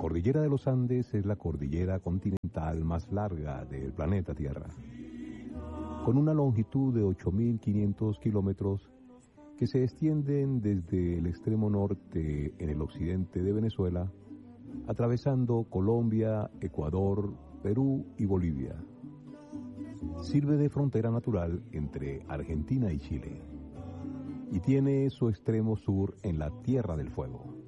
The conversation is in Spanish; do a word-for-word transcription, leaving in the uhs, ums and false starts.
cordillera de los Andes es la cordillera continental más larga del planeta Tierra, con una longitud de ocho mil quinientos kilómetros que se extienden desde el extremo norte en el occidente de Venezuela, atravesando Colombia, Ecuador, Perú y Bolivia. Sirve de frontera natural entre Argentina y Chile y tiene su extremo sur en la Tierra del Fuego.